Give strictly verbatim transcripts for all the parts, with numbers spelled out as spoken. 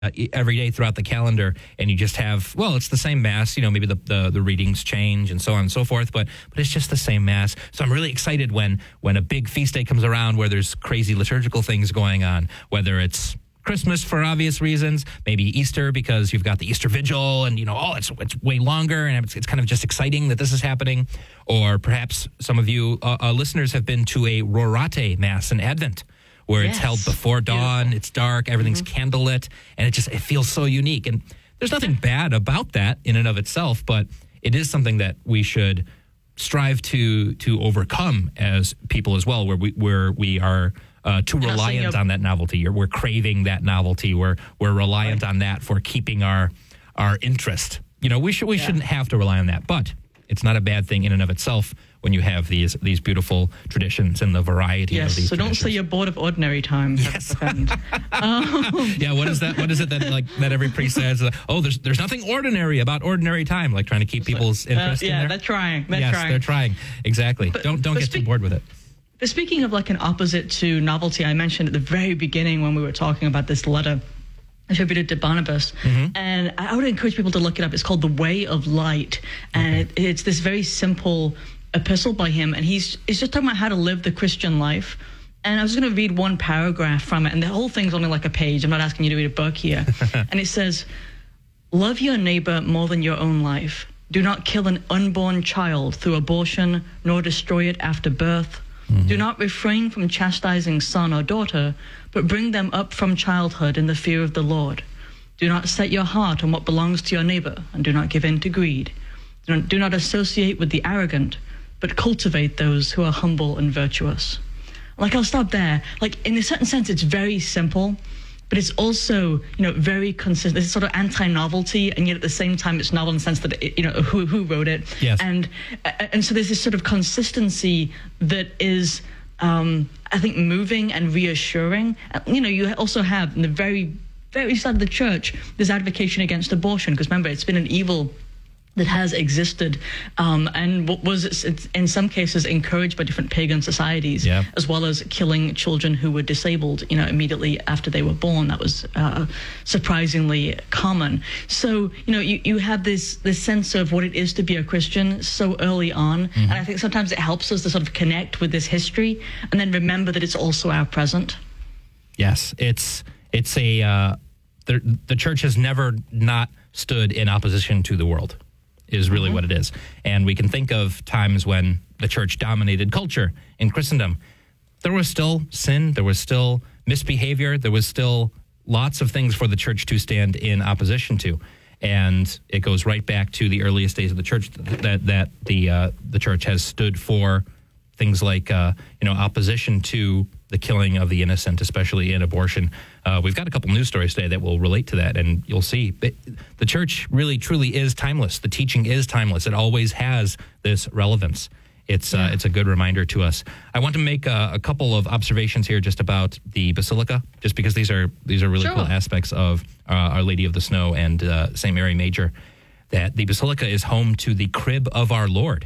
uh, every day throughout the calendar, and you just have, well, it's the same Mass, you know, maybe the, the, the readings change and so on and so forth, but but it's just the same Mass. So I'm really excited when, when a big feast day comes around where there's crazy liturgical things going on, whether it's Christmas for obvious reasons, maybe Easter because you've got the Easter Vigil and, you know, oh, it's it's way longer and it's, it's kind of just exciting that this is happening. Or perhaps some of you uh, uh, listeners have been to a Rorate Mass in Advent, where yes. it's held before dawn, Beautiful. It's dark, everything's mm-hmm. candlelit, and it just it feels so unique. And there's nothing bad about that in and of itself, but it is something that we should strive to to overcome as people as well, where we where we are uh, too reliant on that novelty, or we're craving that novelty, we're we're reliant right. on that for keeping our our interest. You know, we should we yeah. shouldn't have to rely on that, but it's not a bad thing in and of itself when you have these these beautiful traditions and the variety yes, of these so traditions. Don't say you're bored of ordinary time. Yes. um, yeah, what is that? What is it that like that every priest says? Uh, oh, there's there's nothing ordinary about ordinary time, like trying to keep people's interest uh, in yeah, there. they're trying. They're yes, trying. they're trying. Exactly. But, don't don't get spe- too bored with it. But speaking of like an opposite to novelty, I mentioned at the very beginning when we were talking about this letter attributed to Barnabas, mm-hmm. and I would encourage people to look it up. It's called The Way of Light, and okay. it, it's this very simple epistle by him, and he's he's just talking about how to live the Christian life. And I was going to read one paragraph from it, and the whole thing's only like a page. I'm not asking you to read a book here. And it says, "Love your neighbor more than your own life. Do not kill an unborn child through abortion, nor destroy it after birth. Mm-hmm. Do not refrain from chastising son or daughter, but bring them up from childhood in the fear of the Lord. Do not set your heart on what belongs to your neighbor, and do not give in to greed. Do not, do not associate with the arrogant, but cultivate those who are humble and virtuous." Like, I'll stop there. Like, in a certain sense, it's very simple, but it's also, you know, very consistent. It's sort of anti-novelty, and yet at the same time, it's novel in the sense that, it, you know, who who wrote it. Yes. And and so there's this sort of consistency that is, um, I think, moving and reassuring. You know, you also have in the very, very side of the church, this advocacy against abortion, because remember, it's been an evil that has existed, um, and what was in some cases encouraged by different pagan societies, yeah. as well as killing children who were disabled, you know, immediately after they were born. That was uh, surprisingly common. So, you know, you, you have this this sense of what it is to be a Christian so early on, mm-hmm. and I think sometimes it helps us to sort of connect with this history and then remember that it's also our present. Yes, it's it's a uh, the the church has never not stood in opposition to the world, is really mm-hmm. what it is. And we can think of times when the church dominated culture in Christendom. There was still sin, there was still misbehavior, there was still lots of things for the church to stand in opposition to. And it goes right back to the earliest days of the church that that the uh, the church has stood for things like uh, you know opposition to the killing of the innocent, especially in abortion. Uh, we've got a couple news stories today that will relate to that, and you'll see it, the church really, truly is timeless. The teaching is timeless. It always has this relevance. It's yeah. uh, it's a good reminder to us. I want to make a, a couple of observations here just about the Basilica, just because these are these are really sure. cool aspects of uh, Our Lady of the Snow and uh, Saint Mary Major. That the Basilica is home to the crib of our Lord.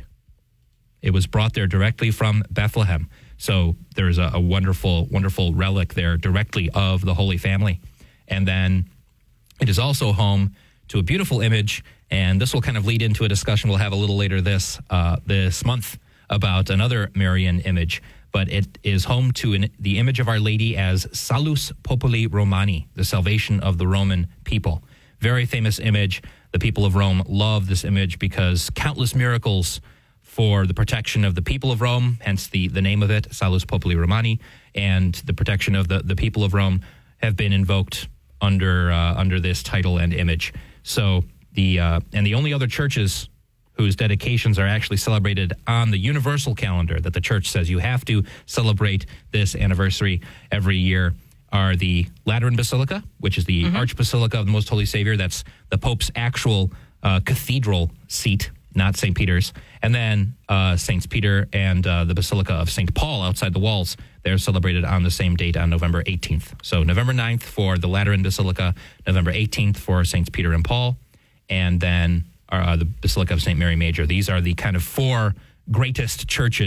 It was brought there directly from Bethlehem. So there's a, a wonderful, wonderful relic there directly of the Holy Family. And then it is also home to a beautiful image, and this will kind of lead into a discussion we'll have a little later this uh, this month about another Marian image. But it is home to an, the image of Our Lady as Salus Populi Romani, the salvation of the Roman people. Very famous image. The people of Rome love this image because countless miracles for the protection of the people of Rome, hence the, the name of it, Salus Populi Romani, and the protection of the, the people of Rome have been invoked under uh, under this title and image. So the uh, and the only other churches whose dedications are actually celebrated on the universal calendar that the church says you have to celebrate this anniversary every year are the Lateran Basilica, which is the mm-hmm. Archbasilica of the Most Holy Savior. That's the Pope's actual uh, cathedral seat, not Saint Peter's. And then uh, Saints Peter and uh, the Basilica of Saint Paul outside the walls, they're celebrated on the same date on November eighteenth. So November ninth for the Lateran Basilica, November eighteenth for Saints Peter and Paul, and then uh, the Basilica of Saint Mary Major. These are the kind of four greatest churches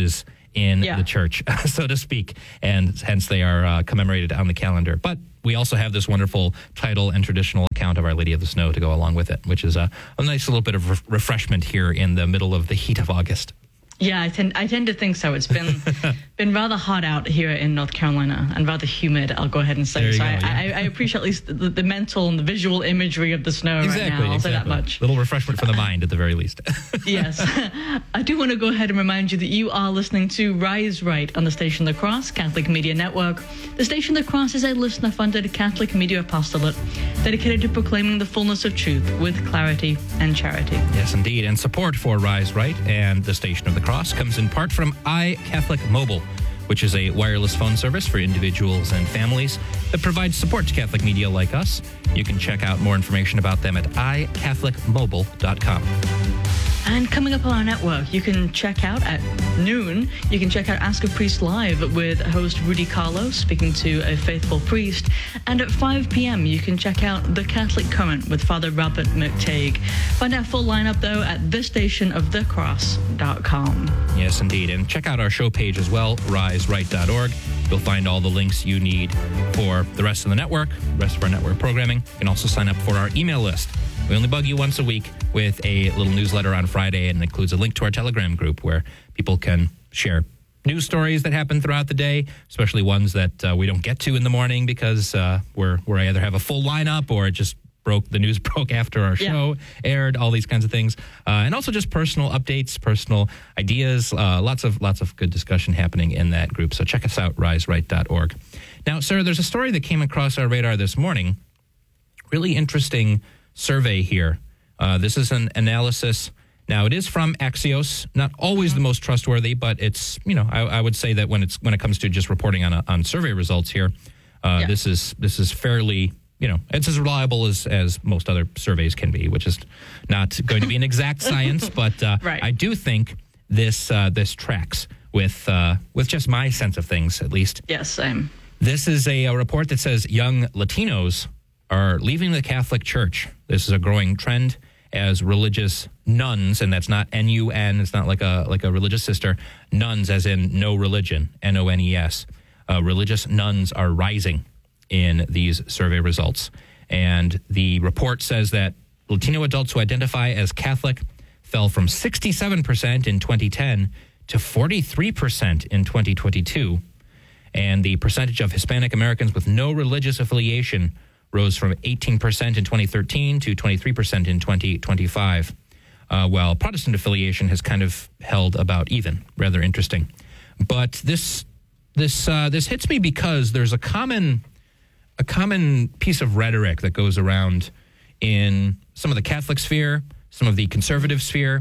in Yeah. the church, so to speak, and hence they are uh, commemorated on the calendar. But we also have this wonderful title and traditional account of Our Lady of the Snow to go along with it, which is a, a nice little bit of re- refreshment here in the middle of the heat of August. Yeah, I tend I tend to think so. It's been been rather hot out here in North Carolina and rather humid, I'll go ahead and say. There you So go, I, yeah. I, I appreciate at least the, the mental and the visual imagery of the snow Exactly, right now. I'll exactly. say that much. Little refreshment for the mind at the very least. Yes. I do want to go ahead and remind you that you are listening to Rise Right on the station The Cross, Catholic Media Network. The station The Cross is a listener-funded Catholic media apostolate dedicated to proclaiming the fullness of truth with clarity and charity. Yes, indeed. And support for Rise Right and the Station of the Cross comes in part from iCatholic Mobile, which is a wireless phone service for individuals and families that provides support to Catholic media like us. You can check out more information about them at i catholic mobile dot com. And coming up on our network, you can check out at noon, you can check out Ask a Priest Live with host Rudy Carlos speaking to a faithful priest. And at five p.m., you can check out The Catholic Current with Father Robert McTague. Find our full lineup, though, at the station of the cross dot com. Yes, indeed. And check out our show page as well, rise right dot org. You'll find all the links you need for the rest of the network, the rest of our network programming. You can also sign up for our email list. We only bug you once a week with a little newsletter on Friday, and it includes a link to our Telegram group where people can share news stories that happen throughout the day, especially ones that uh, we don't get to in the morning because uh, we're, we're either have a full lineup or it just broke, the news broke after our show yeah. aired, all these kinds of things. Uh, and also just personal updates, personal ideas, uh, lots of lots of good discussion happening in that group. So check us out, rise right dot org. Now, Sarah, there's a story that came across our radar this morning. Really interesting survey here. Uh, this is an analysis. Now, it is from Axios, not always the most trustworthy, but it's, you know, I, I would say that when it's when it comes to just reporting on a, on survey results here, uh, yeah. this is this is fairly, you know, it's as reliable as, as most other surveys can be, which is not going to be an exact science, but uh, right. I do think this uh, this tracks with uh, with just my sense of things, at least. Yes, same. This is a, a report that says young Latinos are leaving the Catholic Church. This is a growing trend as religious nuns, and that's not N U N, it's not like a like a religious sister, nuns as in no religion, N O N E S. Uh, religious nuns are rising in these survey results. And the report says that Latino adults who identify as Catholic fell from sixty-seven percent in twenty ten to forty-three percent in twenty twenty-two. And the percentage of Hispanic Americans with no religious affiliation rose from eighteen percent in twenty thirteen to twenty-three percent in twenty twenty-five, uh, while Protestant affiliation has kind of held about even. Rather interesting. But this this uh, this hits me because there's a common a common piece of rhetoric that goes around in some of the Catholic sphere, some of the conservative sphere,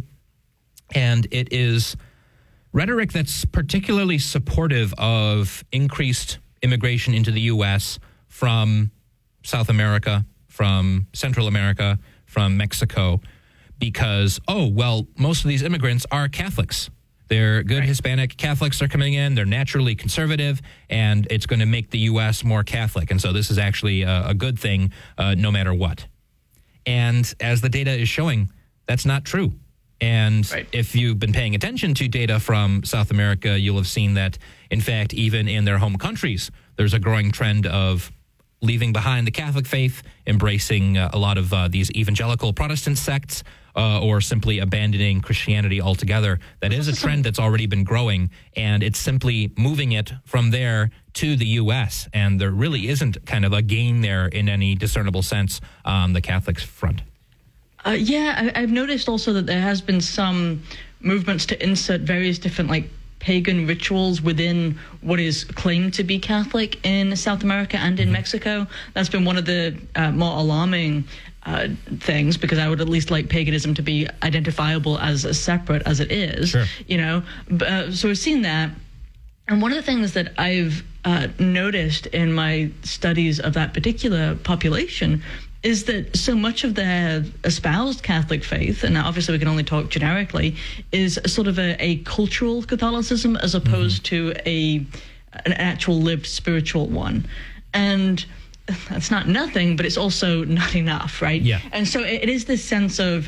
and it is rhetoric that's particularly supportive of increased immigration into the U S from South America, from Central America, from Mexico, because, oh, well, most of these immigrants are Catholics. They're good right. Hispanic Catholics are coming in. They're naturally conservative, and it's going to make the U S more Catholic. And so this is actually a, a good thing uh, no matter what. And as the data is showing, that's not true. And right. if you've been paying attention to data from South America, you'll have seen that, in fact, even in their home countries, there's a growing trend of leaving behind the Catholic faith, embracing uh, a lot of uh, these evangelical Protestant sects, uh, or simply abandoning Christianity altogether. That is a trend that's already been growing, and it's simply moving it from there to the U S, and there really isn't kind of a gain there in any discernible sense on the Catholic front. Uh, yeah, I, I've noticed also that there has been some movements to insert various different, like, pagan rituals within what is claimed to be Catholic in South America and in mm-hmm. Mexico. That's been one of the uh, more alarming uh, things, because I would at least like paganism to be identifiable as, as separate as it is. Sure. You know, uh, so we've seen that. And one of the things that I've uh, noticed in my studies of that particular population is that so much of their espoused Catholic faith, and obviously we can only talk generically, is sort of a, a cultural Catholicism as opposed mm-hmm. to a an actual lived spiritual one. And that's not nothing, but it's also not enough, right? Yeah. And so it is this sense of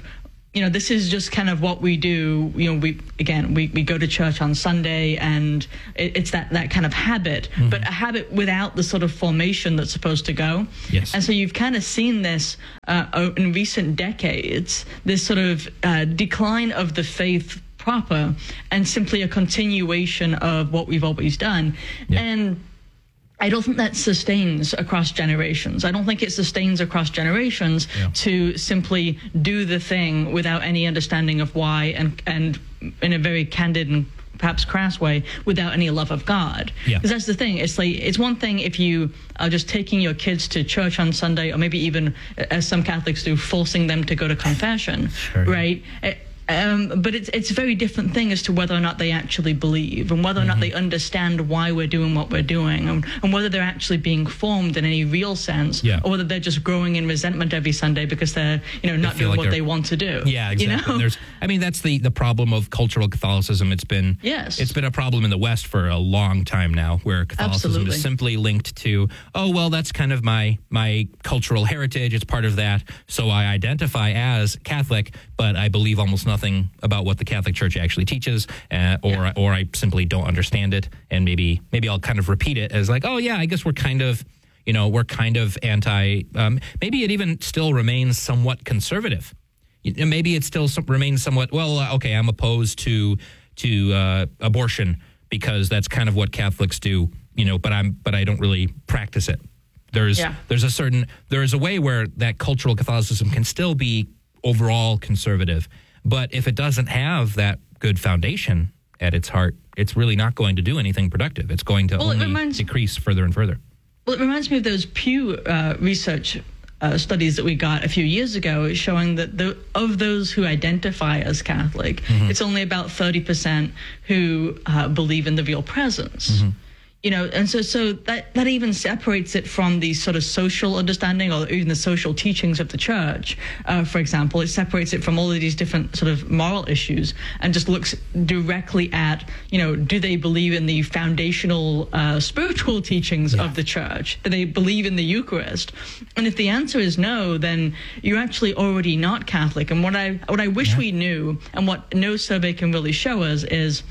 you know, this is just kind of what we do. You know, we again, we, we go to church on Sunday, and it, it's that, that kind of habit, mm-hmm. but a habit without the sort of formation that's supposed to go. Yes. And so you've kind of seen this uh, in recent decades, this sort of uh, decline of the faith proper, and simply a continuation of what we've always done. Yeah. And I don't think that sustains across generations. I don't think it sustains across generations yeah. to simply do the thing without any understanding of why, and and in a very candid and perhaps crass way, without any love of God. Because yeah. that's the thing. It's like, it's one thing if you are just taking your kids to church on Sunday, or maybe even, as some Catholics do, forcing them to go to confession, sure, right? Yeah. Um, but it's it's a very different thing as to whether or not they actually believe, and whether or mm-hmm. not they understand why we're doing what we're doing, and, and whether they're actually being formed in any real sense, yeah. or whether they're just growing in resentment every Sunday because they're, you know, not doing like what they want to do. Yeah, exactly. You know? There's, I mean, that's the, the problem of cultural Catholicism. It's been yes. it's been a problem in the West for a long time now, where Catholicism Absolutely. is simply linked to, oh, well, that's kind of my my cultural heritage. It's part of that, so I identify as Catholic, but I believe almost nothing about what the Catholic Church actually teaches, uh, or yeah. or I simply don't understand it, and maybe maybe I'll kind of repeat it as like, oh yeah, I guess we're kind of, you know, we're kind of anti. Um, maybe it even still remains somewhat conservative. Maybe it still remains somewhat. Well, uh, okay, I'm opposed to to uh, abortion because that's kind of what Catholics do, you know. But I'm but I don't really practice it. There's yeah. there's a certain there is a way where that cultural Catholicism can still be overall conservative. But if it doesn't have that good foundation at its heart, it's really not going to do anything productive. It's going to well, only reminds, decrease further and further. Well, it reminds me of those Pew uh, research uh, studies that we got a few years ago, showing that the, of those who identify as Catholic, mm-hmm. it's only about thirty percent who uh, believe in the real presence. Mm-hmm. You know, and so so that, that even separates it from the sort of social understanding, or even the social teachings of the church, uh, for example. It separates it from all of these different sort of moral issues, and just looks directly at, you know, do they believe in the foundational uh, spiritual teachings yeah. of the church? Do they believe in the Eucharist? And if the answer is no, then you're actually already not Catholic. And what I what I wish yeah. we knew, and what no survey can really show us, is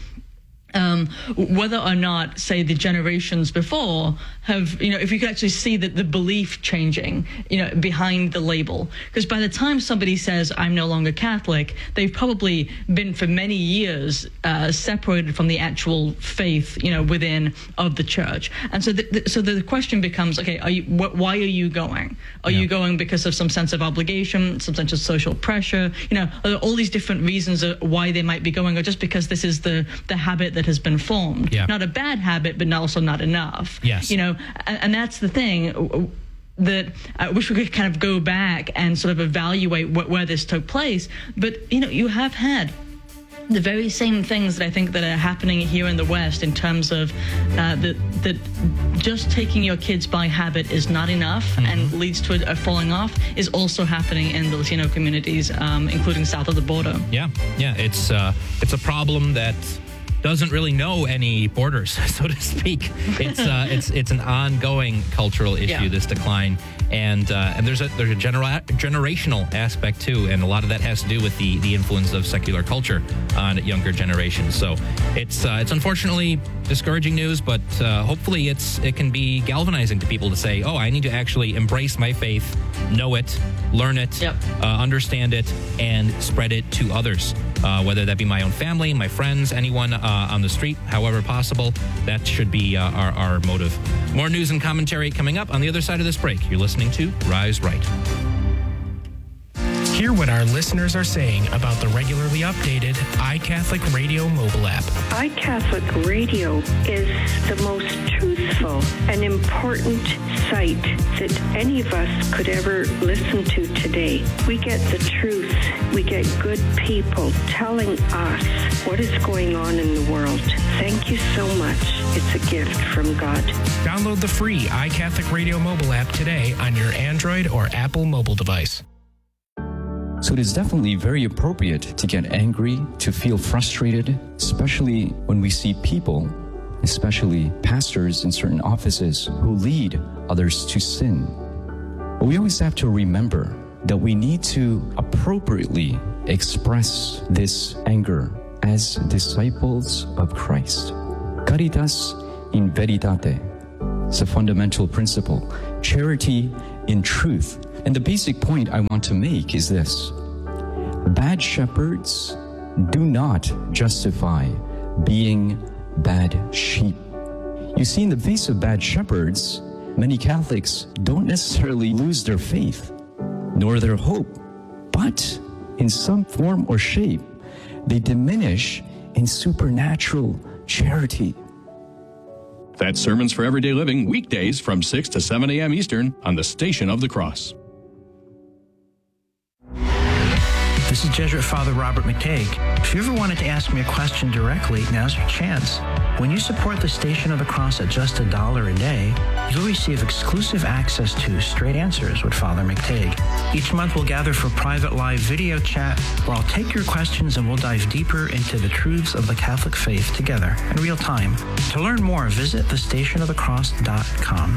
Um, whether or not, say, the generations before have, you know, if you could actually see that the belief changing, you know, behind the label. Because by the time somebody says, I'm no longer Catholic, they've probably been for many years uh, separated from the actual faith, you know, within of the church. And so the, the, so the question becomes, okay, are you, wh- why are you going? Are yeah. you going because of some sense of obligation, some sense of social pressure? You know, are there all these different reasons of why they might be going, or just because this is the, the habit that has been formed. Yeah. Not a bad habit, but also not enough. Yes. You know, and, and that's the thing, that I wish we could kind of go back and sort of evaluate what, where this took place. But, you know, you have had the very same things that I think that are happening here in the West, in terms of uh, that that just taking your kids by habit is not enough, mm-hmm. and leads to a, a falling off, is also happening in the Latino communities, um, including south of the border. Yeah, yeah, it's uh, it's a problem that doesn't really know any borders, so to speak. It's uh, it's it's an ongoing cultural issue, yeah. this decline, and uh, and there's a there's a genera- generational aspect too, and a lot of that has to do with the the influence of secular culture on younger generations. So it's uh, it's unfortunately discouraging news, but uh, hopefully it's it can be galvanizing to people to say, oh, I need to actually embrace my faith, know it, learn it, yep. uh, understand it, and spread it to others. Uh, whether that be my own family, my friends, anyone uh, on the street, however possible, that should be uh, our, our motive. More news and commentary coming up on the other side of this break. You're listening to Rise Right. Hear what our listeners are saying about the regularly updated iCatholic Radio mobile app. iCatholic Radio is the most truthful and important site that any of us could ever listen to today. We get the truth. We get good people telling us what is going on in the world. Thank you so much. It's a gift from God. Download the free iCatholic Radio mobile app today on your Android or Apple mobile device. So it is definitely very appropriate to get angry, to feel frustrated, especially when we see people, especially pastors in certain offices, who lead others to sin. But we always have to remember that we need to appropriately express this anger as disciples of Christ. Caritas in veritate. It's a fundamental principle. Charity in truth. And the basic point I want to make is this. Bad shepherds do not justify being bad sheep. You see, in the face of bad shepherds, many Catholics don't necessarily lose their faith, nor their hope, but in some form or shape, they diminish in supernatural charity. That's Sermons for Everyday Living, weekdays from six to seven a.m. Eastern on the Station of the Cross. This is Jesuit Father Robert McTague. If you ever wanted to ask me a question directly, now's your chance. When you support the Station of the Cross at just a dollar a day, you'll receive exclusive access to Straight Answers with Father McTague. Each month we'll gather for private live video chat where I'll take your questions and we'll dive deeper into the truths of the Catholic faith together in real time. To learn more, visit the station of the cross dot com.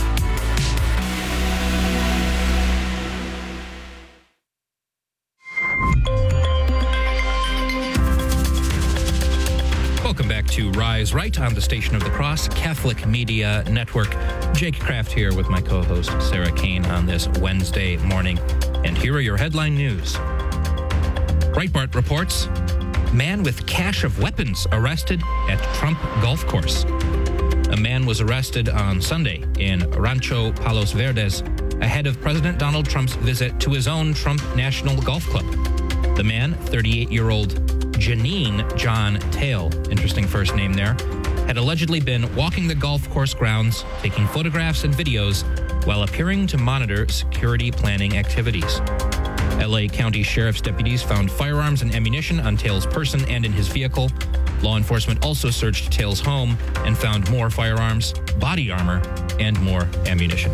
Welcome back to Rise Right on the Station of the Cross Catholic Media Network. Jake Kraft here with my co-host Sarah Kane on this Wednesday morning. And here are your headline news. Breitbart reports, man with cache of weapons arrested at Trump golf course. A man was arrested on Sunday in Rancho Palos Verdes ahead of President Donald Trump's visit to his own Trump National Golf Club. The man, thirty-eight-year-old Janine John Tail, interesting first name there, had allegedly been walking the golf course grounds, taking photographs and videos while appearing to monitor security planning activities. L A County Sheriff's deputies found firearms and ammunition on Tail's person and in his vehicle. Law enforcement also searched Tail's home and found more firearms, body armor, and more ammunition.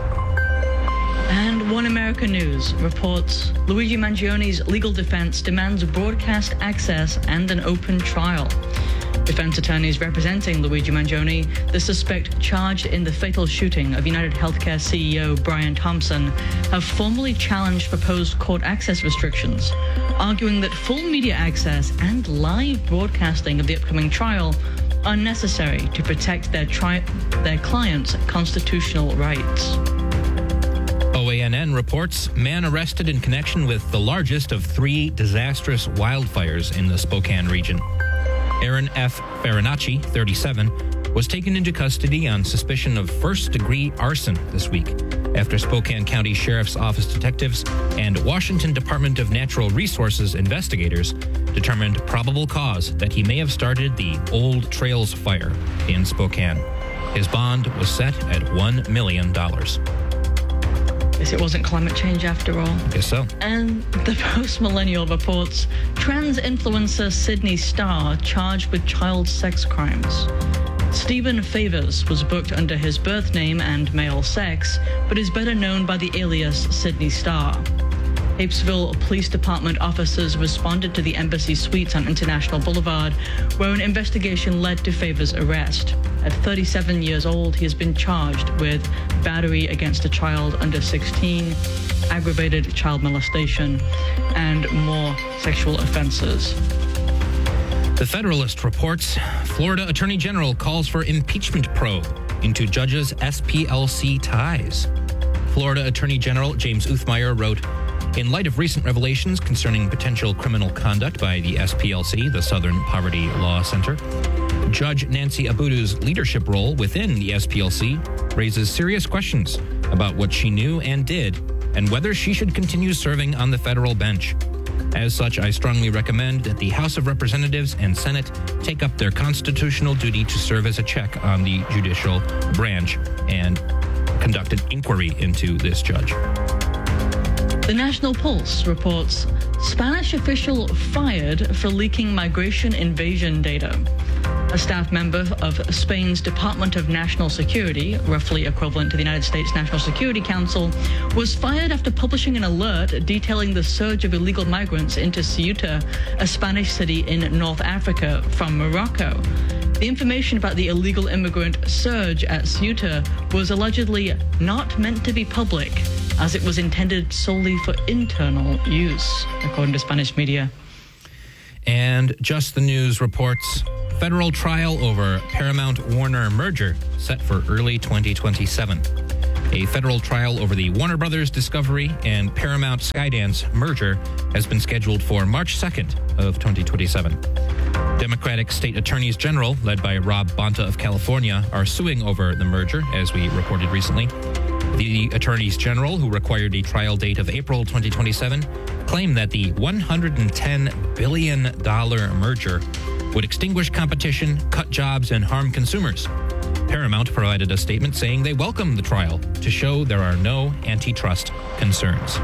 And One America News reports Luigi Mangioni's legal defense demands broadcast access and an open trial. Defense attorneys representing Luigi Mangioni, the suspect charged in the fatal shooting of United Healthcare C E O Brian Thompson, have formally challenged proposed court access restrictions, arguing that full media access and live broadcasting of the upcoming trial are necessary to protect their, tri- their clients' constitutional rights. O A N N reports man arrested in connection with the largest of three disastrous wildfires in the Spokane region. Aaron F. Farinacci, thirty-seven, was taken into custody on suspicion of first-degree arson this week after Spokane County Sheriff's Office detectives and Washington Department of Natural Resources investigators determined probable cause that he may have started the Old Trails fire in Spokane. His bond was set at one million dollars. Guess it wasn't climate change after all. I guess so. And the Post-Millennial reports trans influencer Sydney Starr charged with child sex crimes. Stephen Favors was booked under his birth name and male sex, but is better known by the alias Sydney Starr. Hapesville Police Department officers responded to the Embassy Suites on International Boulevard, where an investigation led to Favors' arrest. At thirty-seven years old, he has been charged with battery against a child under sixteen, aggravated child molestation, and more sexual offenses. The Federalist reports Florida Attorney General calls for impeachment probe into judges' S P L C ties. Florida Attorney General James Uthmeier wrote, in light of recent revelations concerning potential criminal conduct by the S P L C, the Southern Poverty Law Center, Judge Nancy Abudu's leadership role within the S P L C raises serious questions about what she knew and did and whether she should continue serving on the federal bench. As such, I strongly recommend that the House of Representatives and Senate take up their constitutional duty to serve as a check on the judicial branch and conduct an inquiry into this judge. The National Pulse reports Spanish official fired for leaking migration invasion data. A staff member of Spain's Department of National Security, roughly equivalent to the United States National Security Council, was fired after publishing an alert detailing the surge of illegal migrants into Ceuta, a Spanish city in North Africa, from Morocco. The information about the illegal immigrant surge at Ceuta was allegedly not meant to be public, as it was intended solely for internal use, according to Spanish media. And Just the News reports federal trial over Paramount-Warner merger set for early twenty twenty-seven. A federal trial over the Warner Brothers Discovery and Paramount Skydance merger has been scheduled for March second of twenty twenty-seven. Democratic state attorneys general, led by Rob Bonta of California, are suing over the merger, as we reported recently. The attorneys general, who required a trial date of April twenty twenty-seven, claim that the one hundred ten billion dollars merger would extinguish competition, cut jobs, and harm consumers. Paramount provided a statement saying they welcome the trial to show there are no antitrust concerns.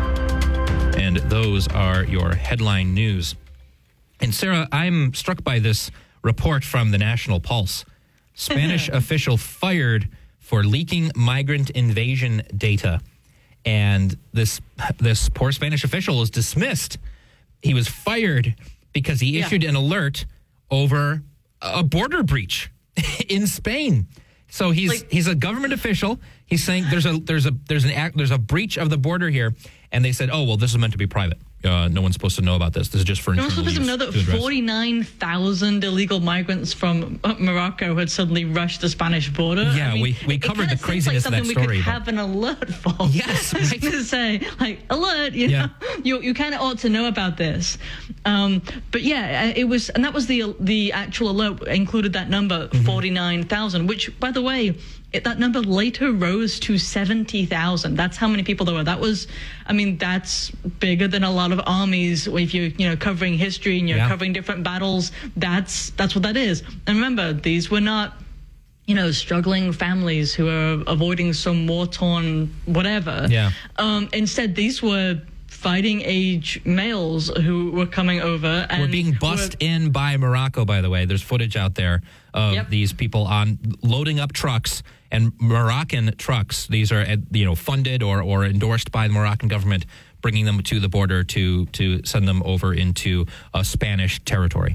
And those are your headline news. And Sarah, I'm struck by this report from the National Pulse. Spanish official fired for leaking migrant invasion data. And this this poor Spanish official is dismissed. He was fired because he issued yeah. an alert over a border breach in Spain. So he's like, he's a government official. He's saying there's a there's a there's an act there's a breach of the border here, and they said, oh well, this is meant to be private. Uh, no one's supposed to know about this. This is just for no internal one's supposed use to know that forty-nine thousand illegal migrants from Morocco had suddenly rushed the Spanish border. Yeah, I mean, we, we covered the craziness like of that story. Something we could have an alert for. Yes, I was right. going to say, like, alert, you yeah. know, you you kind of ought to know about this. Um, but yeah, it was, and that was the the actual alert included that number, mm-hmm. forty-nine thousand, which, by the way, It, that number later rose to seventy thousand. That's how many people there were. That was, I mean, that's bigger than a lot of armies. If you're, you know, covering history and you're yeah. covering different battles, that's that's what that is. And remember, these were not, you know, struggling families who are avoiding some war-torn whatever. Yeah. Um, instead, these were fighting age males who were coming over and were being bussed were, in by Morocco, by the way. There's footage out there of yep. these people on loading up trucks, and Moroccan trucks. These are, you know, funded or, or endorsed by the Moroccan government, bringing them to the border to to send them over into uh, Spanish territory.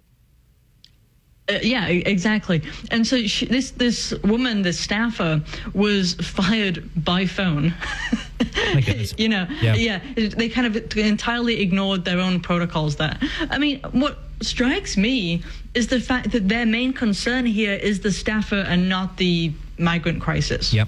Uh, yeah, exactly. And so she, this this woman, this staffer, was fired by phone. you know, yeah. yeah, they kind of entirely ignored their own protocols there. I mean, what strikes me is the fact that their main concern here is the staffer and not the migrant crisis. Yep.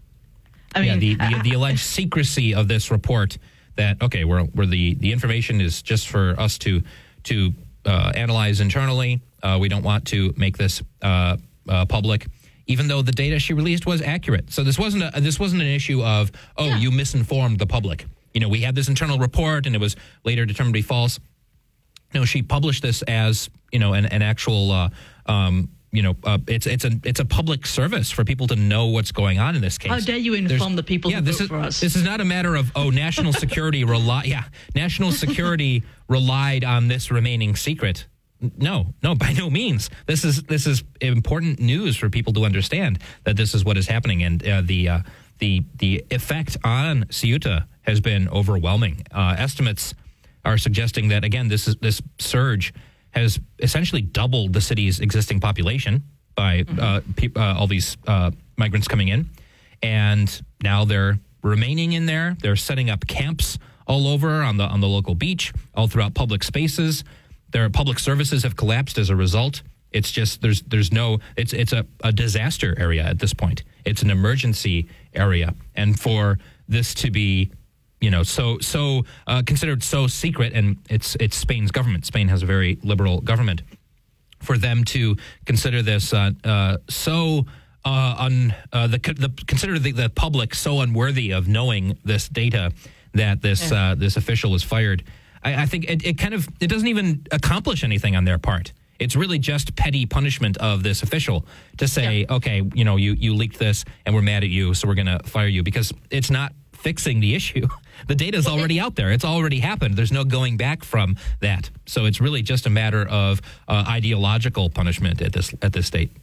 I mean, yeah, the, the, I, the alleged secrecy of this report that, okay, where where the, the information is just for us to to uh, analyze internally. Uh, we don't want to make this uh, uh, public, even though the data she released was accurate. So this wasn't a, this wasn't an issue of, oh, yeah. you misinformed the public. You know, we had this internal report and it was later determined to be false. No, she published this as, you know, an, an actual, uh, um, you know, uh, it's it's a it's a public service for people to know what's going on in this case. How dare you inform There's, the people yeah, who this vote is, for us? This is not a matter of, oh, national security rely. Yeah, national security relied on this remaining secret. No, no, by no means. This is this is important news for people to understand that this is what is happening, and uh, the uh, the the effect on Ceuta has been overwhelming. Uh, estimates are suggesting that again, this is this surge has essentially doubled the city's existing population by mm-hmm. uh, pe- uh, all these uh, migrants coming in, and now they're remaining in there. They're setting up camps all over on the on the local beach, all throughout public spaces. Their public services have collapsed as a result. It's just there's there's no it's it's a, a disaster area at this point. It's an emergency area, and for this to be, you know, so so uh, considered so secret, and it's it's Spain's government. Spain has a very liberal government. For them to consider this uh, uh, so uh, un uh, the, the consider the, the public so unworthy of knowing this data that this yeah. uh, this official is fired. I think it, it kind of, it doesn't even accomplish anything on their part. It's really just petty punishment of this official to say, yeah. okay, you know, you, you leaked this and we're mad at you, so we're going to fire you, because it's not fixing the issue. The data is already out there. It's already happened. There's no going back from that. So it's really just a matter of uh, ideological punishment at this at this state.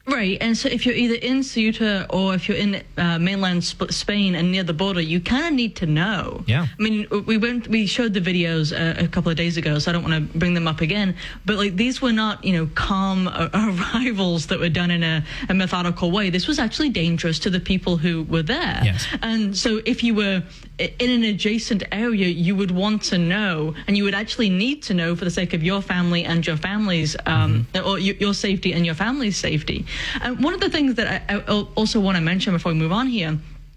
Right, and so if you're either in Ceuta or if you're in uh, mainland Sp- Spain and near the border, you kind of need to know. Yeah. I mean, we went, we showed the videos uh, a couple of days ago, so I don't want to bring them up again. But like, these were not, you know, calm uh, arrivals that were done in a, a methodical way. This was actually dangerous to the people who were there. Yes. And so if you were in an adjacent area, you would want to know, and you would actually need to know for the sake of your family and your family's, um, mm-hmm. or y- your safety and your family's safety. And one of the things that I, I also want to mention before we move on here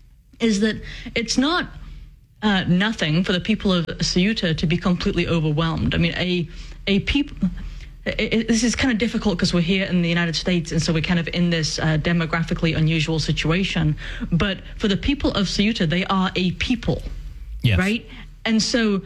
is that it's not uh, nothing for the people of Ceuta to be completely overwhelmed. I mean, a a people. It, it, this is kind of difficult because we're here in the United States, and so we're kind of in this uh, demographically unusual situation. But for the people of Ceuta, they are a people, yes. right? And so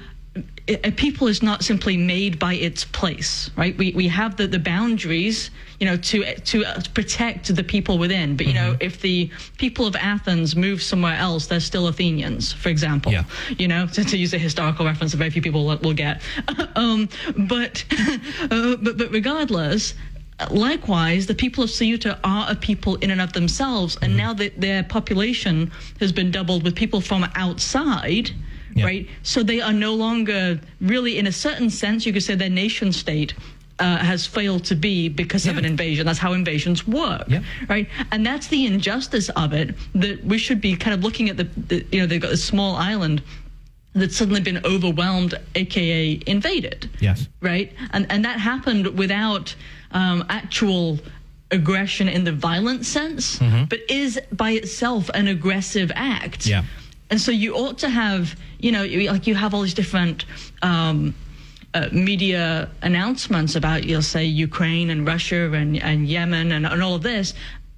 a people is not simply made by its place, right? We we have the, the boundaries, you know, to to uh, protect the people within. But, you mm-hmm. know, if the people of Athens move somewhere else, they're still Athenians, for example. Yeah. You know, to, to use a historical reference that very few people will, will get. um, but, uh, but but regardless, likewise, the people of Ceuta are a people in and of themselves, and mm-hmm. now that their population has been doubled with people from outside. Yeah. Right, so they are no longer really, in a certain sense, you could say their nation state uh, has failed to be because yeah. of an invasion. That's how invasions work, yeah. right? And that's the injustice of it. That we should be kind of looking at the, the you know, they've got a small island that's suddenly been overwhelmed, aka invaded. Yes, right, and and that happened without um, actual aggression in the violent sense, mm-hmm. but is by itself an aggressive act. Yeah. And so you ought to have, you know, like you have all these different um, uh, media announcements about, you'll say, Ukraine and Russia and, and Yemen and, and all of this.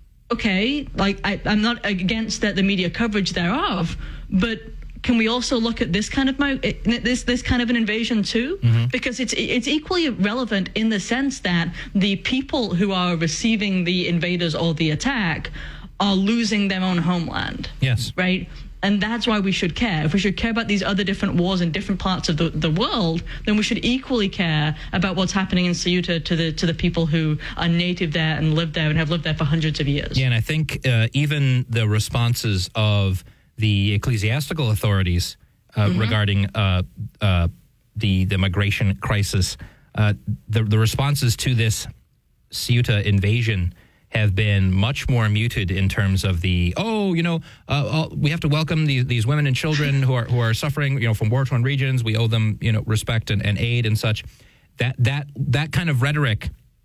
Okay, like I, I'm not against that the media coverage thereof, but can we also look at this kind of this this kind of an invasion too? Mm-hmm. Because it's it's equally relevant in the sense that the people who are receiving the invaders or the attack are losing their own homeland. Yes. Right? And that's why we should care. If we should care about these other different wars in different parts of the, the world, then we should equally care about what's happening in Ceuta to the to the people who are native there and live there and have lived there for hundreds of years. Yeah, and I think uh, even the responses of the ecclesiastical authorities uh, mm-hmm. regarding uh, uh, the the migration crisis, uh, the the responses to this Ceuta invasion have been much more muted in terms of the, oh, you know, uh, we have to welcome these, these women and children who are who are suffering, you know, from war-torn regions. We owe them, you know, respect and, and aid and such. That that that kind of rhetoric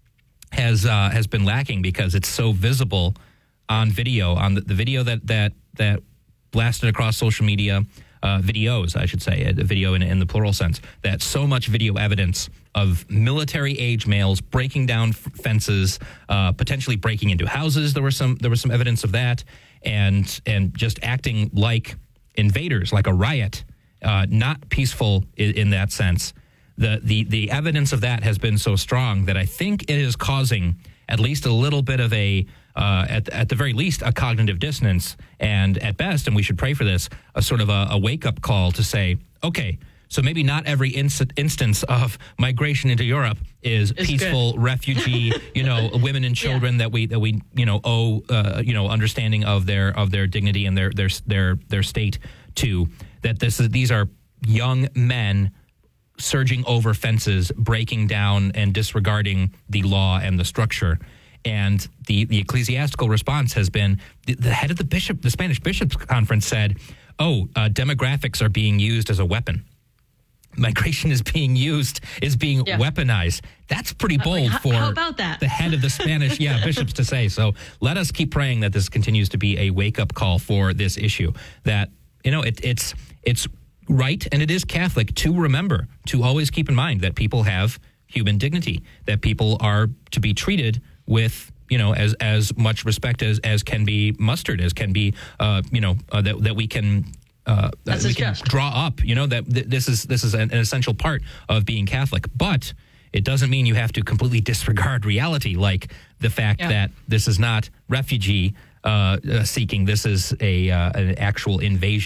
has uh, has been lacking because it's so visible on video, on the, the video that that that blasted across social media, uh, videos, I should say, a video in, in the plural sense, that so much video evidence of military-age males breaking down f- fences, uh, potentially breaking into houses. There was some there was some evidence of that, and and just acting like invaders, like a riot, uh, not peaceful in, in that sense. The, the the evidence of that has been so strong that I think it is causing at least a little bit of a, uh, at, at the very least, a cognitive dissonance, and at best, and we should pray for this, a sort of a, a wake-up call to say, okay, so maybe not every inst- instance of migration into Europe is it's peaceful, good. refugee, you know, women and children yeah. that we that we you know owe uh, you know understanding of their of their dignity and their their their their state to. That this is these are young men surging over fences, breaking down and disregarding the law and the structure. And the, the ecclesiastical response has been, the, the head of the bishop, the Spanish Bishops' Conference said, oh, uh, demographics are being used as a weapon. Migration is being used, is being yeah. weaponized. That's pretty bold uh, for how about that? the head of the Spanish yeah, bishops to say. So let us keep praying that this continues to be a wake-up call for this issue. That, you know, it, it's it's right, and it is Catholic to remember, to always keep in mind that people have human dignity, that people are to be treated with, you know, as as much respect as, as can be mustered, as can be, uh, you know, uh, that that we can uh, that we can draw up. You know, that th- this is this is an, an essential part of being Catholic. But it doesn't mean you have to completely disregard reality, like the fact yeah. that this is not refugee uh, uh, seeking. This is a uh, an actual invasion.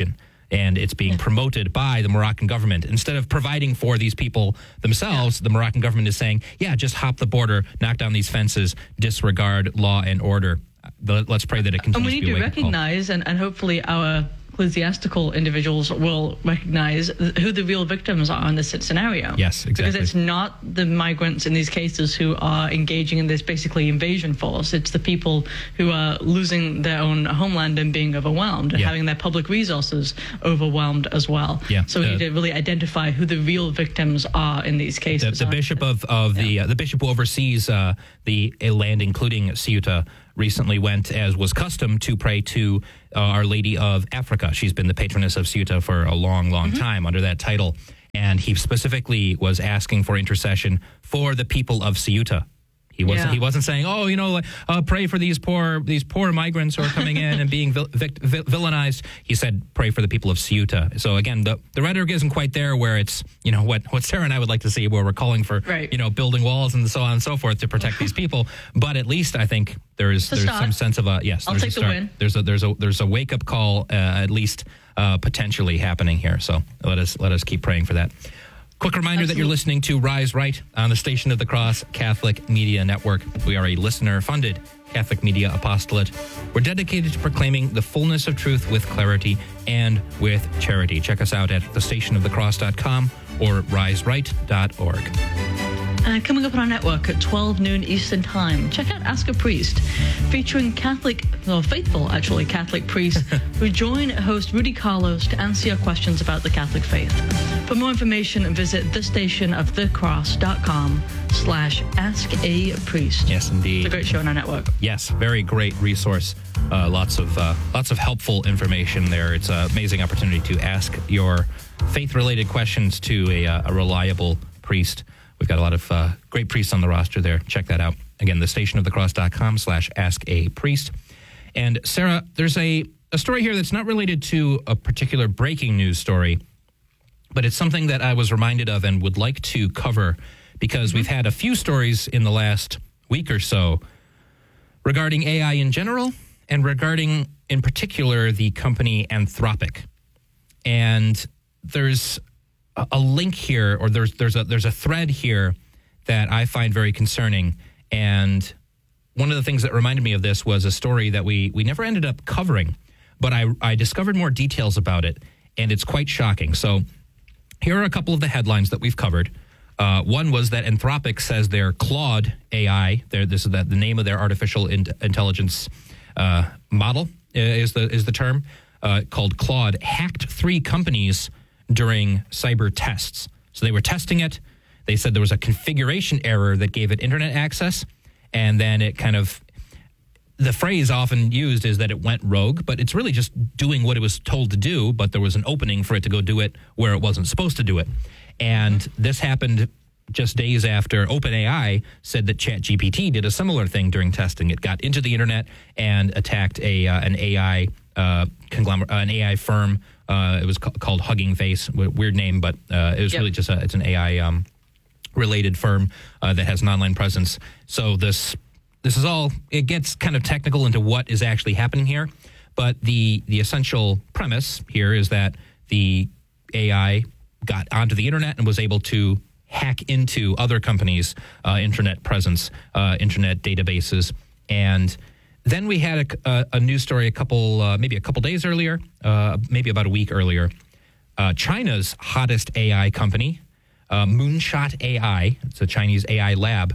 and it's being promoted by the Moroccan government. Instead of providing for these people themselves, yeah. the Moroccan government is saying, yeah, just hop the border, knock down these fences, disregard law and order. Let's pray that it continues and we need to be to recognize, and, and hopefully our ecclesiastical individuals will recognize who the real victims are in this scenario. Yes, exactly. Because it's not the migrants in these cases who are engaging in this basically invasion force. It's the people who are losing their own homeland and being overwhelmed and yeah. having their public resources overwhelmed as well. Yeah. So we uh, need to really identify who the real victims are in these cases. The, the bishop of, of yeah. the uh, the bishop who oversees uh, the land, including Ceuta, recently went, as was custom, to pray to uh, Our Lady of Africa. She's been the patroness of Ceuta for a long, long mm-hmm. time under that title. And he specifically was asking for intercession for the people of Ceuta. He wasn't. Yeah. He wasn't saying, "Oh, you know, uh, pray for these poor these poor migrants who are coming in and being vil- vic- vil- villainized." He said, "Pray for the people of Ceuta." So again, the, the rhetoric isn't quite there, where it's you know what what Sarah and I would like to see, where we're calling for right. you know building walls and so on and so forth to protect these people. But at least I think there is there's start. some sense of a yes. I'll there's take a start. the win. There's a there's a there's a wake up call uh, at least uh, potentially happening here. So let us let us keep praying for that. Quick reminder Absolutely. that you're listening to Rise Right on the Station of the Cross Catholic Media Network. We are a listener-funded Catholic media apostolate. We're dedicated to proclaiming the fullness of truth with clarity and with charity. Check us out at the station of the cross dot com or rise right dot org. Uh, coming up on our network at twelve noon Eastern Time, check out Ask a Priest, featuring Catholic, or faithful actually, Catholic priests who join host Rudy Carlos to answer your questions about the Catholic faith. For more information, visit the station of the cross dot com slash ask a priest. Yes, indeed. It's a great show on our network. Yes, very great resource. Uh, lots of uh, lots of helpful information there. It's an amazing opportunity to ask your faith-related questions to a, uh, a reliable priest. We've got a lot of uh, great priests on the roster there. Check that out. Again, the station of the cross dot com slash ask a priest. And Sarah, there's a, a story here that's not related to a particular breaking news story, but it's something that I was reminded of and would like to cover because mm-hmm. we've had a few stories in the last week or so regarding A I in general and regarding, in particular, the company Anthropic. And there's a link here, or there's there's a there's a thread here that I find very concerning. And one of the things that reminded me of this was a story that we we never ended up covering, but I I discovered more details about it, and it's quite shocking. So here are a couple of the headlines that we've covered. Uh, one was that Anthropic says their Claude A I, their, this is the, the name of their artificial in, intelligence uh, model is the is the term uh, called Claude, hacked three companies during cyber tests. So they were testing it. They said there was a configuration error that gave it internet access. And then it kind of, the phrase often used is that it went rogue, but it's really just doing what it was told to do, but there was an opening for it to go do it where it wasn't supposed to do it. And this happened just days after OpenAI said that ChatGPT did a similar thing during testing. It got into the internet and attacked a uh, an A I uh, conglomerate, uh, an A I firm. Uh, it was ca- called Hugging Face, weird name, but uh, it was yep. really just a, it's an A I um, related firm uh, that has an online presence. So this this is all, it gets kind of technical into what is actually happening here. But the the essential premise here is that the A I got onto the internet and was able to hack into other companies' uh, internet presence, uh, internet databases. And then we had a, a, a news story a couple, uh, maybe a couple days earlier, uh, maybe about a week earlier. Uh, China's hottest A I company, uh, Moonshot A I, it's a Chinese A I lab,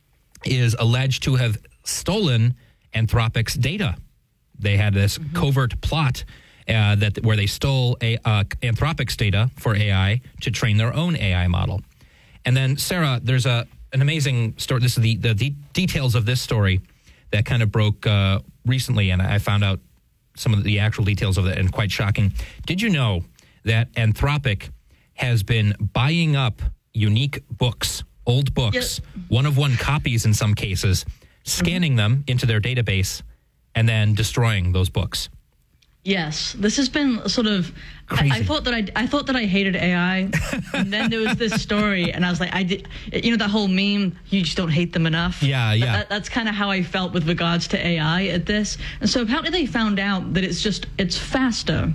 is alleged to have stolen Anthropic's data. They had this mm-hmm. covert plot uh, that where they stole a, uh, Anthropic's data for A I to train their own A I model. And then, Sarah, there's a an amazing story. This is the, the, the details of this story that kind of broke uh, recently, and I found out some of the actual details of it, and quite shocking. Did you know that Anthropic has been buying up unique books, old books, yep. one-of-one copies in some cases, scanning mm-hmm. them into their database, and then destroying those books? Yes, this has been sort of. I, I thought that I, I thought that I hated A I, and then there was this story, and I was like, I did, you know, that whole meme, you just don't hate them enough. Yeah, yeah. That, that's kind of how I felt with regards to A I at this, and so apparently they found out that it's just it's faster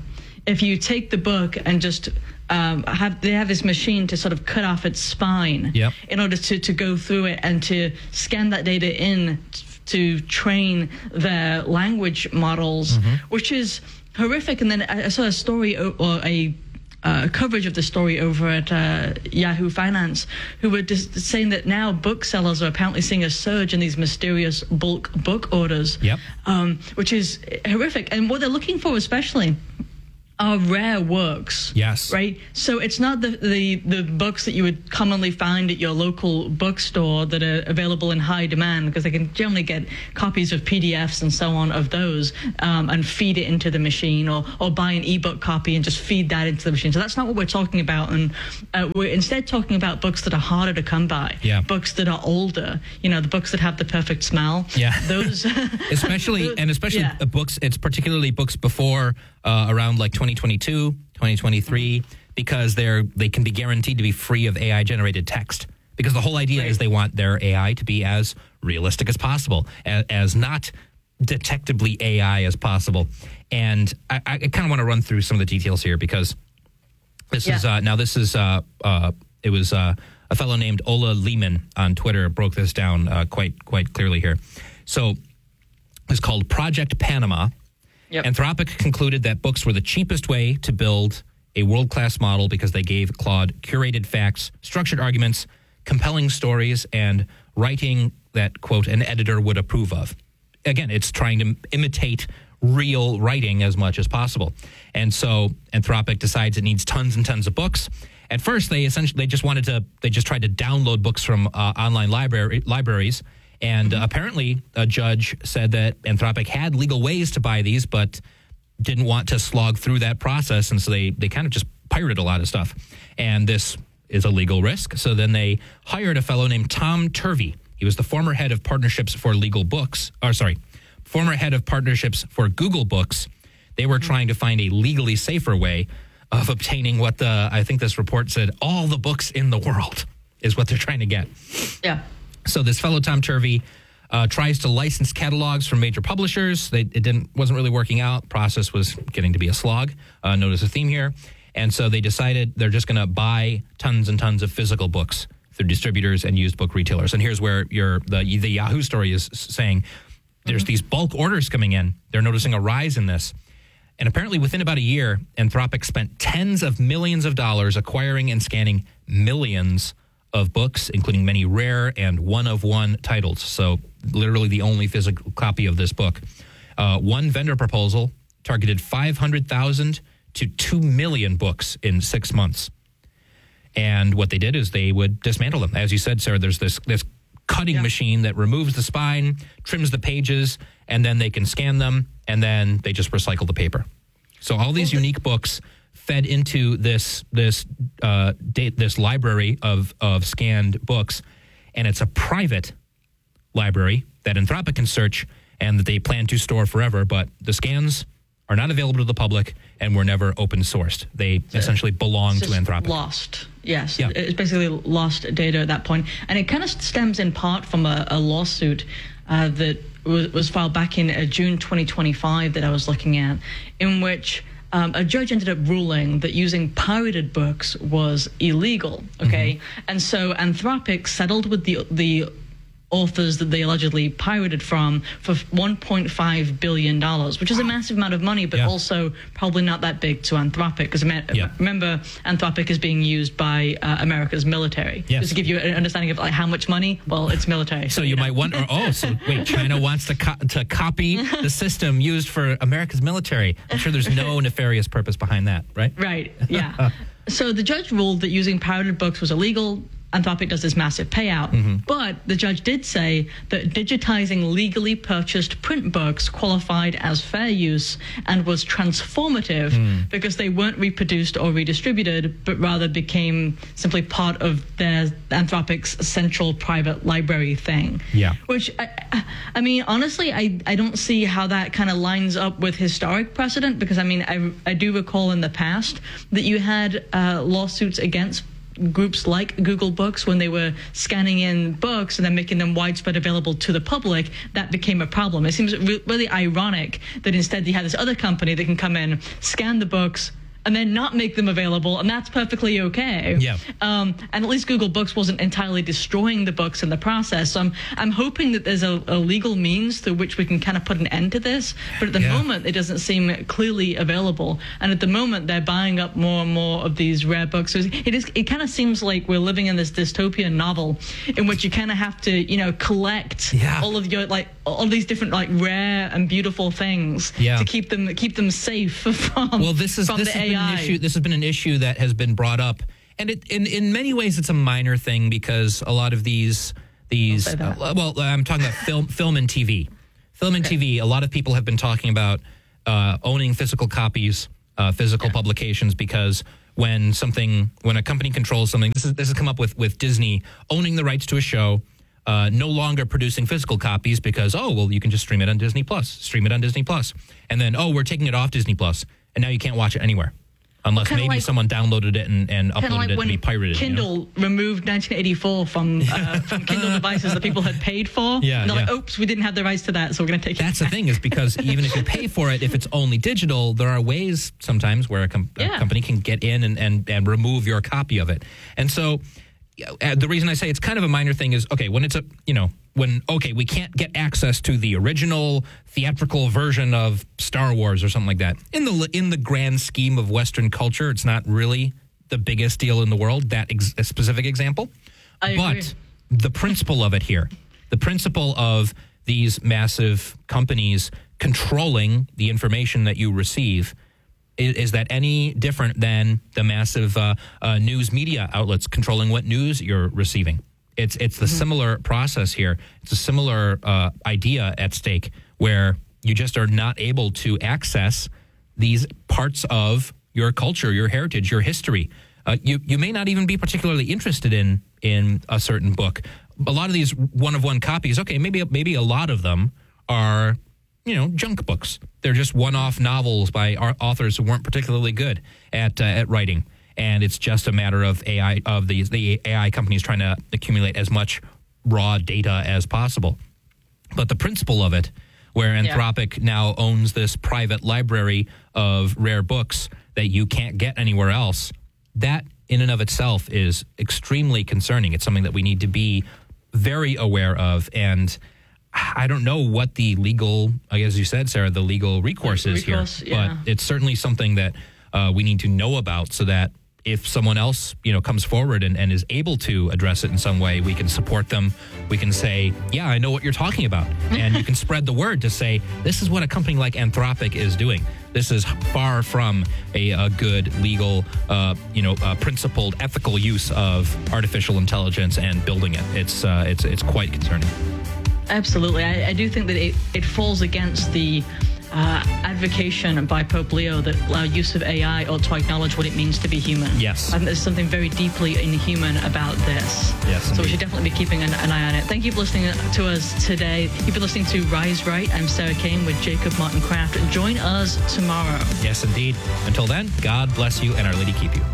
if you take the book and just um, have they have this machine to sort of cut off its spine yep. in order to, to go through it and to scan that data in to train their language models, mm-hmm. which is horrific. And then I saw a story or a uh, coverage of the story over at uh, Yahoo Finance, who were just saying that now booksellers are apparently seeing a surge in these mysterious bulk book orders, yep. um, which is horrific. And what they're looking for especially are rare works. Yes. Right? So it's not the, the, the books that you would commonly find at your local bookstore that are available in high demand, because they can generally get copies of P D Fs and so on of those um, and feed it into the machine, or, or buy an ebook copy and just feed that into the machine. So that's not what we're talking about. And uh, we're instead talking about books that are harder to come by. Yeah. Books that are older. You know, the books that have the perfect smell. Yeah. Those. especially, and especially yeah. books, it's particularly books before uh, around like twenty twenty-two, twenty twenty-three, because they're they can be guaranteed to be free of A I generated text, because the whole idea right. is they want their A I to be as realistic as possible, as, as not detectably A I as possible. And I, I kind of want to run through some of the details here, because this yeah. is uh, now this is uh, uh, it was uh, a fellow named Ola Lehman on Twitter broke this down uh, quite quite clearly here. So it's called Project Panama. Yep. Anthropic concluded that books were the cheapest way to build a world-class model because they gave Claude curated facts, structured arguments, compelling stories, and writing that, quote, an editor would approve of. Again, it's trying to imitate real writing as much as possible. And so Anthropic decides it needs tons and tons of books. At first, they essentially they just wanted to, they just tried to download books from uh, online library libraries. And uh, apparently, a judge said that Anthropic had legal ways to buy these, but didn't want to slog through that process. And so they, they kind of just pirated a lot of stuff. And this is a legal risk. So then they hired a fellow named Tom Turvey. He was the former head of partnerships for legal books, or sorry, former head of partnerships for Google Books. They were trying to find a legally safer way of obtaining what the, I think this report said, all the books in the world is what they're trying to get. Yeah. So this fellow Tom Turvey uh, tries to license catalogs from major publishers. They, it didn't wasn't really working out. Process was getting to be a slog. Uh, notice a theme here. And so they decided they're just going to buy tons and tons of physical books through distributors and used book retailers. And here's where your the, the Yahoo story is saying there's mm-hmm. these bulk orders coming in. They're noticing a rise in this. And apparently within about a year, Anthropic spent tens of millions of dollars acquiring and scanning millions of books, including many rare and one-of-one titles. So literally the only physical copy of this book. Uh, one vendor proposal targeted five hundred thousand to two million books in six months. And what they did is they would dismantle them. As you said, Sarah, there's this, this cutting yeah. machine that removes the spine, trims the pages, and then they can scan them, and then they just recycle the paper. So all these unique books fed into this this uh, date, this library of of scanned books, and it's a private library that Anthropic can search and that they plan to store forever. But the scans are not available to the public and were never open sourced. They so essentially belong to Anthropic. Lost, yes. Yeah. It's basically lost data at that point, and it kind of stems in part from a, a lawsuit uh, that was, was filed back in uh, June twenty twenty-five that I was looking at, in which Um, a judge ended up ruling that using pirated books was illegal, okay? Mm-hmm. And so Anthropic settled with the the authors that they allegedly pirated from for one point five billion dollars, which is a massive amount of money, but yeah. also probably not that big to Anthropic, because yeah. remember, Anthropic is being used by uh, America's military. Yes. Just to give you an understanding of like how much money, well, it's military. So, so you, you know. might wonder, oh, so wait, China wants to co- to copy the system used for America's military. I'm sure there's no nefarious purpose behind that, right? Right, yeah. So the judge ruled that using pirated books was illegal. Anthropic does this massive payout. Mm-hmm. But the judge did say that digitizing legally purchased print books qualified as fair use and was transformative mm. because they weren't reproduced or redistributed, but rather became simply part of their Anthropic's central private library thing. Yeah. Which, I, I mean, honestly, I, I don't see how that kind of lines up with historic precedent, because, I mean, I, I do recall in the past that you had uh, lawsuits against groups like Google Books, when they were scanning in books and then making them widespread available to the public, that became a problem. It seems re- really ironic that instead they have this other company that can come in, scan the books, and then not make them available, and that's perfectly okay. Yeah. Um, and at least Google Books wasn't entirely destroying the books in the process. So I'm, I'm hoping that there's a, a legal means through which we can kind of put an end to this. But at the Yeah. moment, it doesn't seem clearly available. And at the moment, they're buying up more and more of these rare books. So it is. It kind of seems like we're living in this dystopian novel in which you kind of have to, you know, collect Yeah. all of your like all these different like rare and beautiful things Yeah. to keep them keep them safe from Well, this is from this the has A I. been an issue. This has been an issue that has been brought up, and it in in many ways it's a minor thing because a lot of these these Don't say that. uh, well, I'm talking about film film and T V, film and Okay. T V. A lot of people have been talking about uh, owning physical copies, uh, physical Yeah. publications, because when something when a company controls something, this is this has come up with with Disney owning the rights to a show. Uh, no longer producing physical copies because, oh, well, you can just stream it on Disney Plus, stream it on Disney Plus. And then, oh, we're taking it off Disney Plus, and now you can't watch it anywhere. Unless Kinda maybe like- someone downloaded it and, and Kind of uploaded like it when to be pirated. Kindle you know? removed nineteen eighty-four from uh, from Kindle devices that people had paid for. Yeah, and they're like, yeah. oops, we didn't have the rights to that, so we're going to take That's it the back. thing, is because even if you pay for it, if it's only digital, there are ways sometimes where a, com- a Yeah. company can get in and, and, and remove your copy of it. And so uh, the reason I say it's kind of a minor thing is, okay, when it's a, you know, when, okay, we can't get access to the original theatrical version of Star Wars or something like that. In the in the grand scheme of Western culture, it's not really the biggest deal in the world, that ex- specific example. I but agree. the principle of it here, the principle of these massive companies controlling the information that you receive, is, is that any different than the massive uh, uh, news media outlets controlling what news you're receiving? It's it's the Mm-hmm. similar process here. It's a similar uh, idea at stake where you just are not able to access these parts of your culture, your heritage, your history. Uh, you you may not even be particularly interested in in a certain book. A lot of these one of one copies, okay, maybe maybe a lot of them are, you know, junk books. They're just one off novels by our authors who weren't particularly good at uh, at writing. And it's just a matter of A I of these the A I companies trying to accumulate as much raw data as possible. But the principle of it, where Yeah. Anthropic now owns this private library of rare books that you can't get anywhere else, that in and of itself is extremely concerning. It's something that we need to be very aware of. And I don't know what the legal, as you said, Sarah, the legal recourse is Recourse, here. yeah. But it's certainly something that uh, we need to know about so that if someone else, you know, comes forward and, and is able to address it in some way, we can support them. We can say, yeah, I know what you're talking about. And you can spread the word to say, this is what a company like Anthropic is doing. This is far from a, a good legal, uh, you know, uh, principled, ethical use of artificial intelligence and building it. It's uh, it's it's quite concerning. Absolutely. I, I do think that it, it falls against the uh, advocation by Pope Leo that our use of A I ought to acknowledge what it means to be human. Yes. I think there's something very deeply inhuman about this. Yes, So we indeed. should definitely be keeping an, an eye on it. Thank you for listening to us today. You've been listening to Rise Right. I'm Sarah Kane with Jacob Martin Kraft. Join us tomorrow. Yes, indeed. Until then, God bless you and Our Lady keep you.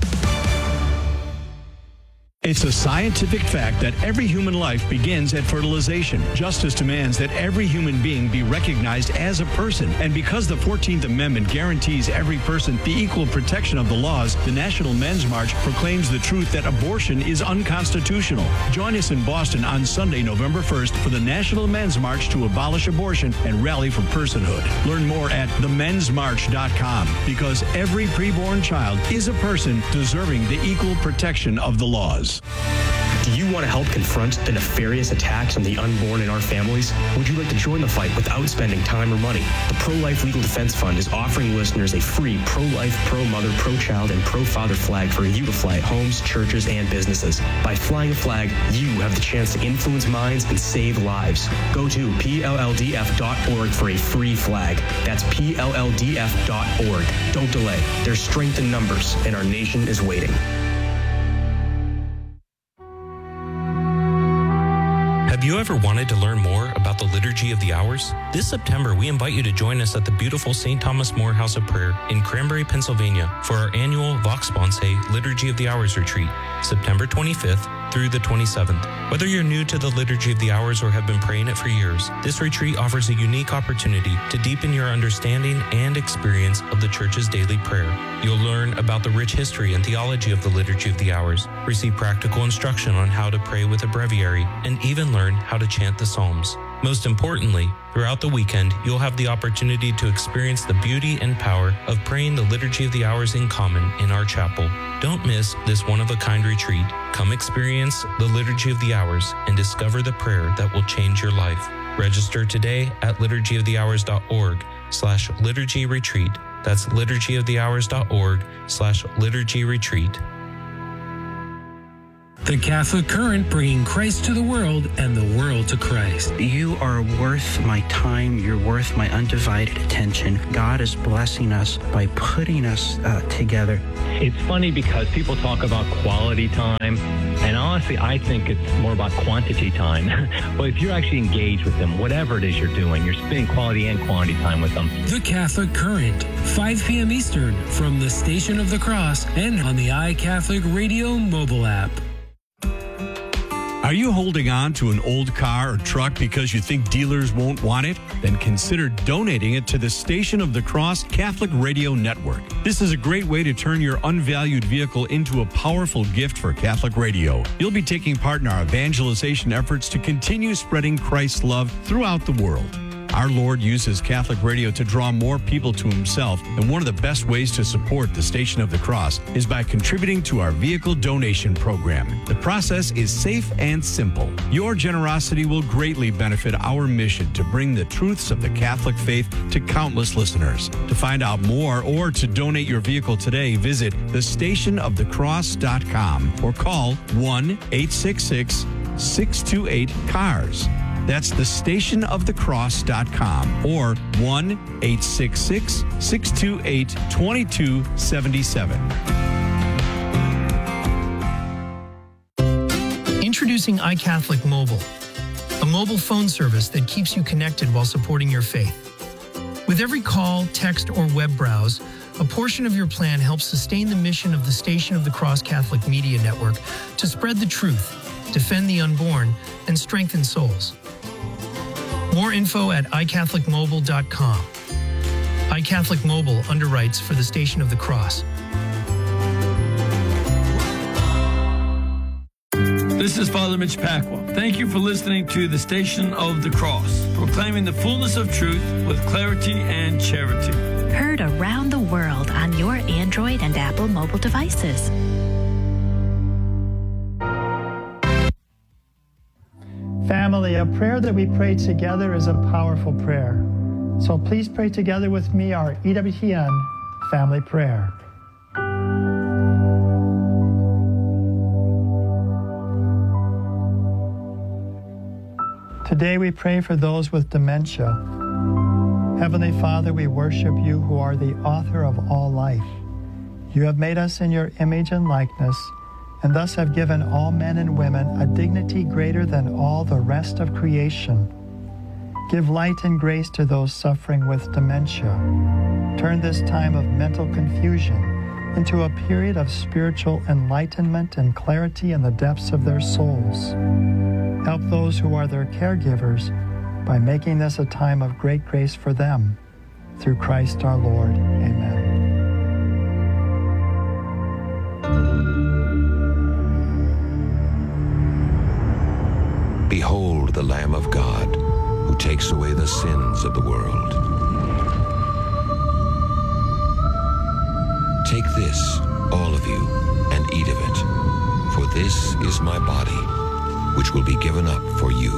It's a scientific fact that every human life begins at fertilization. Justice demands that every human being be recognized as a person. And because the fourteenth Amendment guarantees every person the equal protection of the laws, the National Men's March proclaims the truth that abortion is unconstitutional. Join us in Boston on Sunday, November first for the National Men's March to abolish abortion and rally for personhood. Learn more at the men's march dot com because every preborn child is a person deserving the equal protection of the laws. Do you want to help confront the nefarious attacks on the unborn in our families? Would you like to join the fight without spending time or money? The Pro-Life Legal Defense Fund is offering listeners a free pro-life, pro-mother, pro-child, and pro-father flag for you to fly at homes, churches, and businesses. By flying a flag, you have the chance to influence minds and save lives. Go to P L L D F dot org for a free flag. That's P L L D F dot org. Don't delay. There's strength in numbers, and our nation is waiting. Have you ever wanted to learn more about the Liturgy of the Hours? This September, we invite you to join us at the beautiful Saint Thomas More House of Prayer in Cranberry, Pennsylvania for our annual Vox Sponsae Liturgy of the Hours retreat, September twenty-fifth through the twenty-seventh. Whether you're new to the Liturgy of the Hours or have been praying it for years, this retreat offers a unique opportunity to deepen your understanding and experience of the Church's daily prayer. You'll learn about the rich history and theology of the Liturgy of the Hours, receive practical instruction on how to pray with a breviary, and even learn how to chant the Psalms. Most importantly, throughout the weekend, you'll have the opportunity to experience the beauty and power of praying the Liturgy of the Hours in common in our chapel. Don't miss this one-of-a-kind retreat. Come experience the Liturgy of the Hours and discover the prayer that will change your life. Register today at liturgy of the hours dot org slash liturgy retreat. That's liturgy of the hours dot org slash liturgy retreat. The Catholic Current, bringing Christ to the world and the world to Christ. You are worth my time. You're worth my undivided attention. God is blessing us by putting us uh, together. It's funny because people talk about quality time, and honestly, I think it's more about quantity time. But if you're actually engaged with them, whatever it is you're doing, you're spending quality and quantity time with them. The Catholic Current, five p.m. Eastern, from the Station of the Cross and on the iCatholic Radio mobile app. Are you holding on to an old car or truck because you think dealers won't want it? Then consider donating it to the Station of the Cross Catholic Radio Network. This is a great way to turn your unvalued vehicle into a powerful gift for Catholic radio. You'll be taking part in our evangelization efforts to continue spreading Christ's love throughout the world. Our Lord uses Catholic radio to draw more people to himself, and one of the best ways to support the Station of the Cross is by contributing to our vehicle donation program. The process is safe and simple. Your generosity will greatly benefit our mission to bring the truths of the Catholic faith to countless listeners. To find out more or to donate your vehicle today, visit the station of the cross dot com or call one eight six six, six two eight, C A R S. That's the station of the cross dot com or one eight six six, six two eight, two two seven seven. Introducing iCatholic Mobile, a mobile phone service that keeps you connected while supporting your faith. With every call, text, or web browse, a portion of your plan helps sustain the mission of the Station of the Cross Catholic Media Network to spread the truth, defend the unborn, and strengthen souls. More info at i catholic mobile dot com. iCatholic Mobile underwrites for the Station of the Cross. This is Father Mitch Pacwa. Thank you for listening to the Station of the Cross, proclaiming the fullness of truth with clarity and charity. Heard around the world on your Android and Apple mobile devices. Family, a prayer that we pray together is a powerful prayer. So please pray together with me our E W T N family prayer. Today we pray for those with dementia. Heavenly Father, we worship you who are the author of all life. You have made us in your image and likeness, and thus have given all men and women a dignity greater than all the rest of creation. Give light and grace to those suffering with dementia. Turn this time of mental confusion into a period of spiritual enlightenment and clarity in the depths of their souls. Help those who are their caregivers by making this a time of great grace for them. Through Christ our Lord. Amen. Behold the Lamb of God, who takes away the sins of the world. Take this, all of you, and eat of it, for this is my body, which will be given up for you.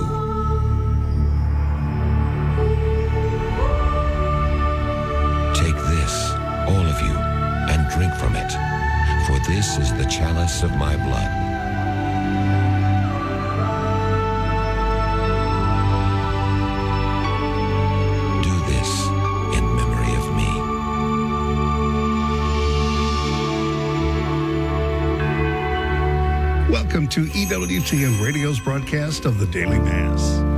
Take this, all of you, and drink from it, for this is the chalice of my blood. Welcome to E W T N Radio's broadcast of the Daily Mass.